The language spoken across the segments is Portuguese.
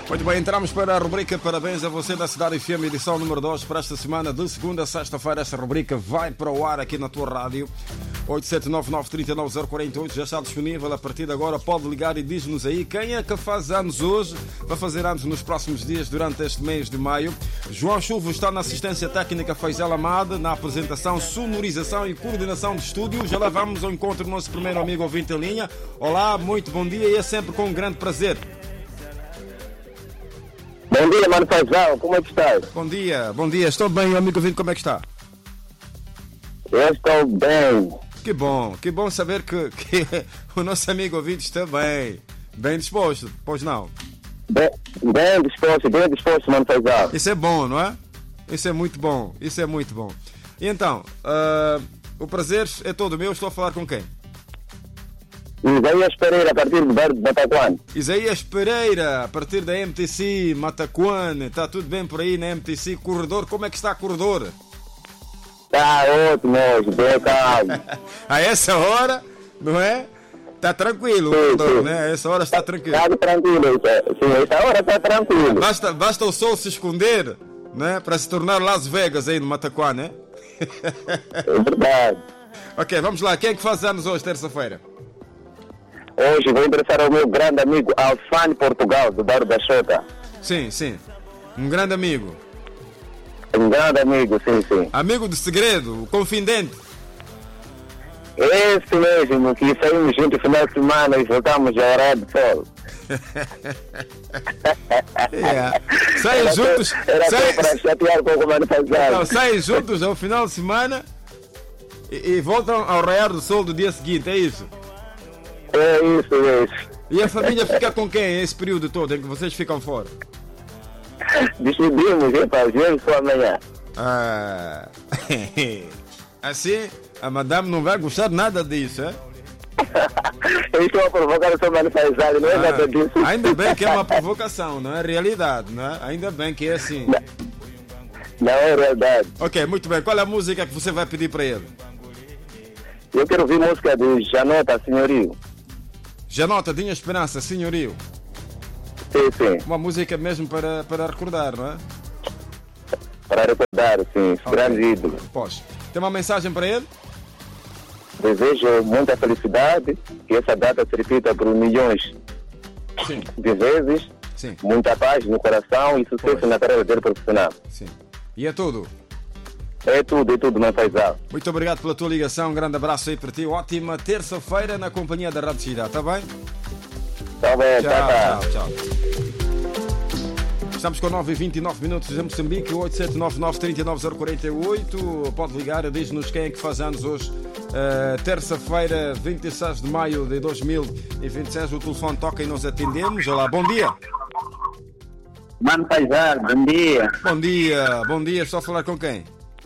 Muito bem, entramos para a rubrica Parabéns a você da Cidade FM, edição número 2 para esta semana, de segunda a sexta-feira. Esta rubrica vai para o ar aqui na tua rádio. 8799-39048 já está disponível. A partir de agora pode ligar e diz-nos aí quem é que faz anos hoje, vai fazer anos nos próximos dias durante este mês de maio. João Chuvo está na assistência técnica, Faisal Amade na apresentação, sonorização e coordenação de estúdio. Já lá vamos ao encontro do nosso primeiro amigo ouvinte em linha. Olá, muito bom dia e é sempre com um grande prazer. Bom dia, mano Faisal, como é que estás? Bom dia, estou bem, amigo ouvinte, como é que está? Eu estou bem. Que bom saber que o nosso amigo ouvinte está bem disposto, pois não? Bem disposto, mano Faisal. Isso é bom, não é? Isso é muito bom. E então, o prazer é todo meu, estou a falar com quem? Isaías Pereira, a partir do bairro de Mataquane. Isaías Pereira, a partir da MTC, Mataquane, está tudo bem por aí na MTC? Corredor, como é que está o corredor? Está ótimo, bem calmo. A essa hora, não é? Está tranquilo o corredor, né? A essa hora está tranquilo. Está tranquilo, sim, essa hora está tranquilo. Basta o sol se esconder, né? Para se tornar Las Vegas aí no Mataquane, né? É verdade. Ok, vamos lá, quem é que faz anos hoje, terça-feira? Hoje vou endereçar ao meu grande amigo Alfane Portugal, do bairro da Chota. Sim, um grande amigo. Um grande amigo, sim. Amigo de segredo, o confidente. Esse mesmo, que saímos juntos no final de semana e voltamos a horário de sol. Saem juntos. Era para chatear com o mano Faisal. Não, saem juntos ao final de semana e voltam ao raiar do sol do dia seguinte, é isso? É isso. E a família fica com quem esse período todo em que vocês ficam fora? Decidimos, viemos só amanhã. Assim, a madame não vai gostar nada disso, é? Eu estou a provocar o seu mano Faisal, não é nada disso. Ainda bem que é uma provocação, não é realidade, não é? Ainda bem que é assim. Não é realidade. Ok, muito bem. Qual é a música que você vai pedir para ele? Eu quero ouvir música de Janota, Senhorio. Janota, Dinha Esperança, Senhorio. Sim. Uma música mesmo para recordar, não é? Para recordar, sim. Okay. Grande ídolo. Pois. Tem uma mensagem para ele? Desejo muita felicidade, que essa data se repita por milhões de vezes. Sim. Muita paz no coração e sucesso na carreira dele profissional. Sim. E é tudo? É tudo, não faz algo. Muito obrigado pela tua ligação, um grande abraço aí para ti. Ótima terça-feira na companhia da Rádio Cidade, está bem? Está bem, tchau. Estamos com 9h29 em Moçambique, 8799-39048. Pode ligar, diz-nos quem é que faz anos hoje. Terça-feira, 26 de maio de 2026. O telefone toca e nós atendemos. Olá, bom dia. Mano Faisal, bom dia. Bom dia. Estou a falar com quem?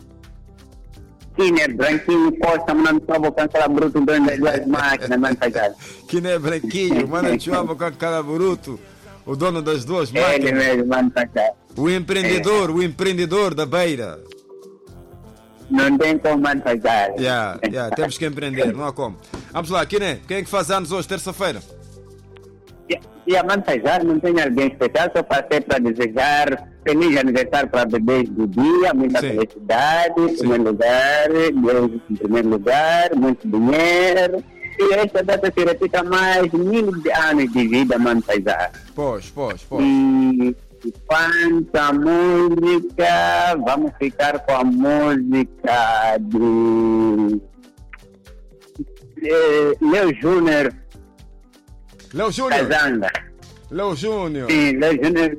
Kiné Branquinho, posta, mano, chova com aquela bruto dentro das duas máquinas, mano Faisal. Kiné Branquinho, mano, chova com aquela bruto. O dono das duas máquinas. Ele mesmo, mano Faisal. O empreendedor da beira. Não tem como, mano Faisal. Temos que empreender, não há como. Vamos lá, Kiné, quem é que faz anos hoje, terça-feira? Mano Faisal, não tem alguém especial, só passei para desejar feliz aniversário para bebês do dia, muita felicidade, em primeiro lugar, Deus em primeiro lugar, muito dinheiro. E esta data se repita mais 1000 anos de vida, mano Faisal. Pois. E quanto à música, vamos ficar com a música de Leo Júnior. Casanga. Leo Júnior. Sim, Leo Júnior.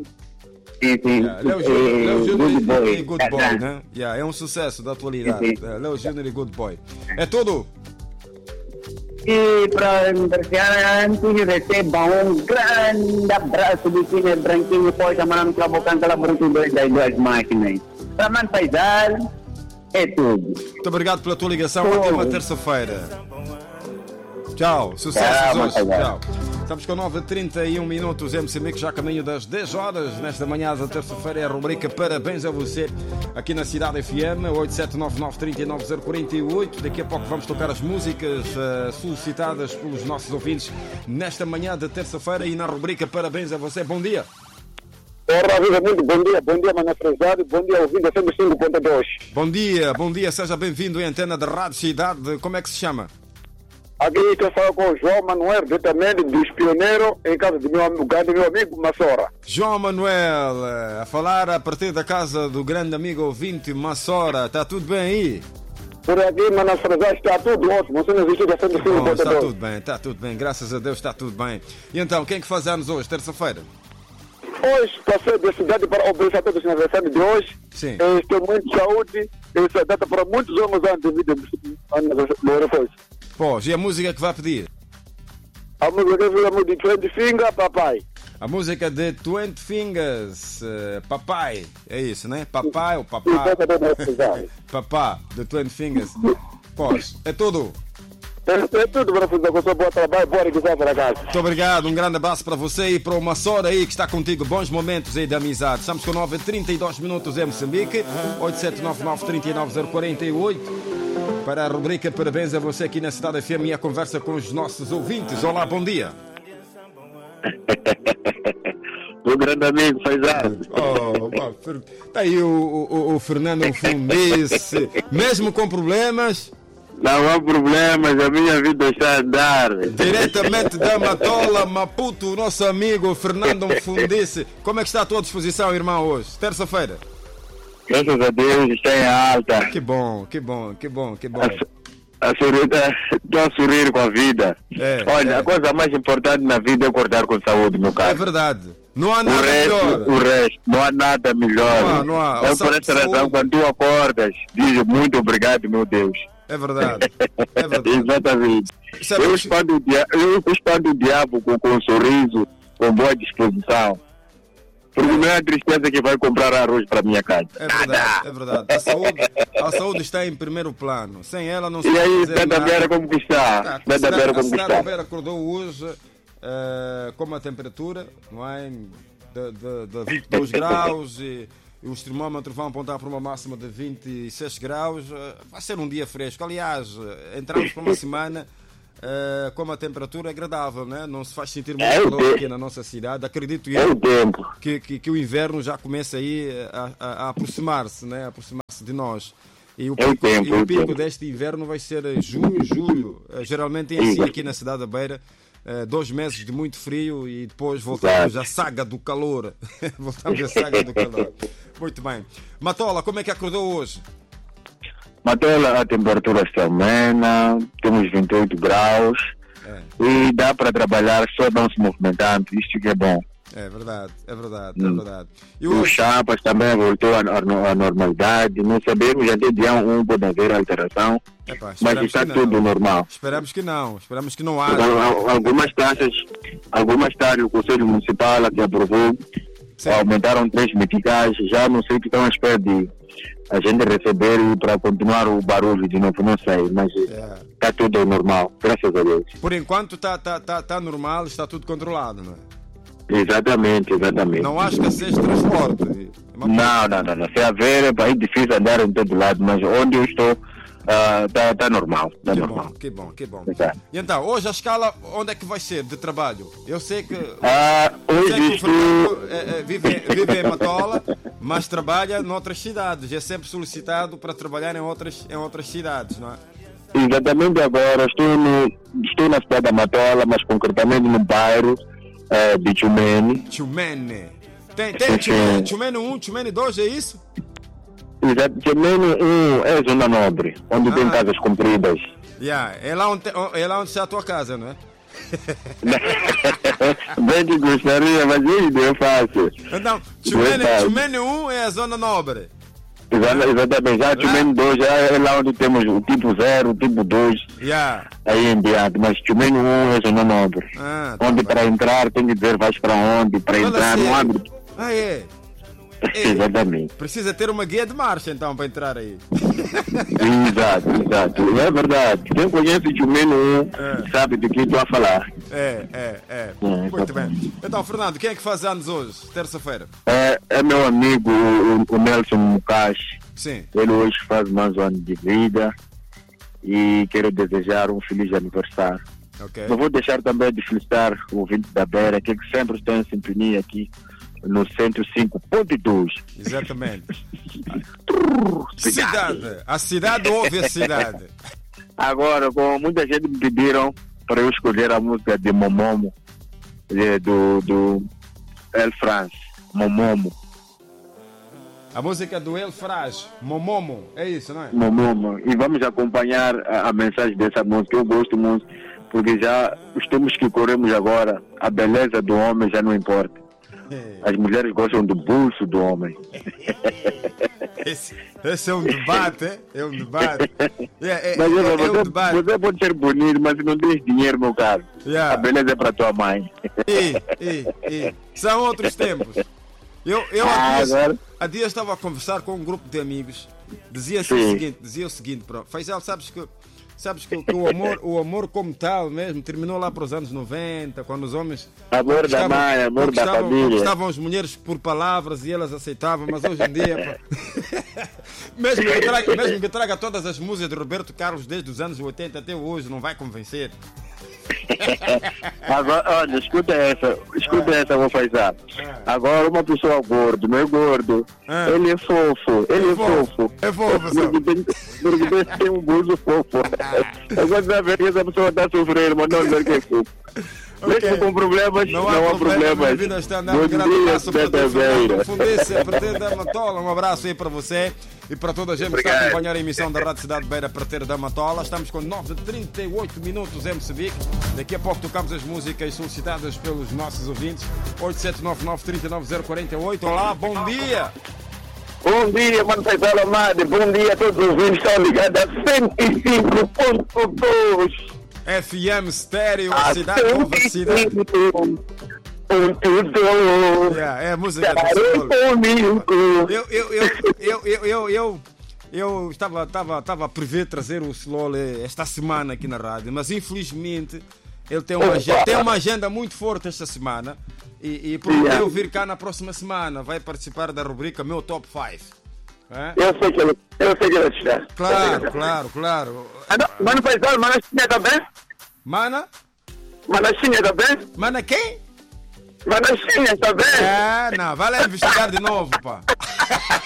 Leo Júnior e Good Boy, Casanga. né? É um sucesso da atualidade. Leo Júnior e Good Boy. É tudo. E para aniversariante, receba um grande abraço do Kiné Branquinho, pois mandando para a boca aquela brutidez das duas máquinas. Para Mano Faisal, é tudo. Muito obrigado pela tua ligação. Ótima terça-feira. Tchau, sucesso hoje. Tchau. Estamos com 9h31 em Moçambique, já a caminho das 10 horas. Nesta manhã da terça-feira é a rubrica Parabéns a você, aqui na Cidade FM, 8799-39048. Daqui a pouco vamos tocar as músicas solicitadas pelos nossos ouvintes nesta manhã da terça-feira e na rubrica Parabéns a você. Bom dia. Ora, viva, muito bom dia, Mané Fresado, bom dia, ouvindo 105.2. Bom dia, seja bem-vindo em antena da Rádio Cidade. Como é que se chama? Aqui que eu falo com o João Manuel, diretamente dos Pioneiros, em casa do meu amigo Massora. João Manuel, a falar a partir da casa do grande amigo ouvinte Massora. Está tudo bem aí? Por aqui, Mané Fresado, está tudo ótimo, você não existe a 105.2. Está tudo bem, graças a Deus está tudo bem. E então, quem é que faz anos hoje, terça-feira? Hoje, passei da cidade para obedecer a todos os aniversários de hoje. Sim. Estou muito de saúde, essa data para muitos anos de vida do aeroporto. Pois, e a música que vai pedir? A música que eu de 20 Finger, papai. A música de 20 Fingers, papai, é isso, né? Papai ou papá? Papá, de 20 Fingers. Pois, é tudo. É tudo para fazer com seu bom trabalho, boa regressão para casa. Muito obrigado, um grande abraço para você e para o Massora aí que está contigo. Bons momentos aí de amizade. Estamos com 9h32 em Moçambique, 8799-39048. Para a rubrica Parabéns a você aqui na Cidade FM e a conversa com os nossos ouvintes. Olá, bom dia. Meu grande amigo, faz arte. Está aí o Fernando Fundice, mesmo com problemas. Não há problemas, a minha vida está a andar. Diretamente da Matola, Maputo, o nosso amigo Fernando Fundice. Como é que está à tua disposição, irmão, hoje? Terça-feira. Graças a Deus, está em alta. Que bom. Estou a sorrir com a vida. Olha, a coisa mais importante na vida é acordar com saúde, meu caro. É verdade. Não há nada melhor. O resto, não há nada melhor. Não há. É por essa razão, quando tu acordas, diz muito obrigado, meu Deus. É verdade. Exatamente. Eu expando o diabo com um sorriso, com boa disposição. Porque não é a tristeza que vai comprar arroz para a minha casa. É verdade. A saúde está em primeiro plano. Sem ela não se pode fazer nada. E aí, Cidade Beira como que está? A Cidade Beira acordou hoje com uma temperatura, não é, de 22 graus e os termómetros vão apontar para uma máxima de 26 graus. Vai ser um dia fresco. Aliás, entramos para uma semana com uma temperatura agradável, né? Não se faz sentir muito calor aqui na nossa cidade. Acredito eu que o inverno já começa aí a aproximar-se, né? A aproximar-se de nós. E o pico deste inverno vai ser junho, julho. Geralmente é assim aqui na Cidade da Beira. 2 meses de muito frio e depois voltamos à saga do calor. Muito bem. Matola, como é que acordou hoje? Matola, a temperatura está amena, temos 28 graus e dá para trabalhar só não se movimentando, isto que é bom. É verdade. E o Chapas também voltou à normalidade, não sabemos, até dia 1 pode haver alteração, mas está tudo normal. Esperamos que não haja. Algumas taxas, o Conselho Municipal que aprovou, aumentaram 3 meticais, já não sei o que estão à espera de a gente receber para continuar o barulho de novo, não sei, mas está tudo normal, graças a Deus. Por enquanto está normal, está tudo controlado, não é? Exatamente. Não há escassez de transporte? Não. Se haver, é difícil andar em todo lado, mas onde eu estou está normal. Que bom. E então, hoje a escala, onde é que vai ser de trabalho? Eu sei que hoje o Fernando vive em Matola, mas trabalha noutras cidades. É sempre solicitado para trabalhar em outras cidades, não é? Exatamente, agora estou na cidade da Matola, mas concretamente no bairro de Tchumene. Tem Tchumene 1, Tchumene 2, é isso? Exato, Tchumene 1 é zona nobre, onde tem casas compridas. É lá onde está a tua casa, não é? Bem que gostaria, mas hoje é fácil. Então, Tchumene 1 é a zona nobre. Exatamente, já Tchumene 2 é lá onde temos o tipo 0, o tipo 2, aí em diante, mas Tchumene 1 é zona nobre, onde para entrar tem que dizer vais para onde, para entrar não abre. Exatamente. Precisa ter uma guia de marcha então para entrar aí. Exato, é verdade, quem conhece Tchumene 1 sabe do que estou a falar. Muito bem. Então, Fernando, quem é que faz anos hoje, terça-feira? É meu amigo, o Nelson Mukashi. Sim. Ele hoje faz mais um ano de vida e quero desejar um feliz aniversário. Okay. Não vou deixar também de felicitar o ouvinte da Beira, que sempre está em sintonia aqui no 105.2. Exatamente. Cidade. A cidade ouve a cidade. Agora, como muita gente me pediram para eu escolher a música de Momomo, do El France, Momomo. A música do El Frage, Momomo, é isso, não é? Momomo. E vamos acompanhar a mensagem dessa música. Eu gosto muito, porque já os tempos que corremos agora, a beleza do homem já não importa. As mulheres gostam do bolso do homem. Esse é um debate, é um debate. Mas um debate. Você pode ser bonito, mas se não tens dinheiro, meu caro, a beleza é para tua mãe. São outros tempos. Eu há dias estava a conversar com um grupo de amigos. Dizia o seguinte, pronto, Faisal, sabes que o amor como tal mesmo terminou lá para os anos 90, quando os homens amor da mãe, amor da família, conquistavam as mulheres por palavras e elas aceitavam, mas hoje em dia mesmo que traga todas as músicas de Roberto Carlos desde os anos 80 até hoje, não vai convencer. Agora, olha, escuta essa, vou fazer. Agora uma pessoa gordo, não é gordo, ele é fofo, É fofo, porque tem um buzo fofo. Agora saber que essa pessoa está sofrendo, mas não dizer que é fofo. Mesmo com problemas, não há problemas. A vida está andando. Um grande abraço para o Fundência, a partir da Matola. Um abraço aí para você e para toda a gente que está a acompanhar a emissão da Rádio Cidade Beira a partir da Matola. Estamos com 9:38 MCVIC. Daqui a pouco tocamos as músicas solicitadas pelos nossos ouvintes. 8799-39048. Olá, bom dia. Bom dia, mano Faisal Amado. Bom dia a todos os ouvintes que estão ligados a 105.2. FM Stereo, a cidade ouve a cidade. É a música do Eu estava a prever trazer o Slow esta semana aqui na rádio, mas infelizmente ele tem uma agenda muito forte esta semana e prometeu vir cá na próxima semana. Vai participar da rubrica Meu Top 5. Eu sei que ele está. Claro. Mano Faisal, Manachinha também? Manachinha também? Mana quem? Manachinha também? Não, vai lá investigar de novo, pá.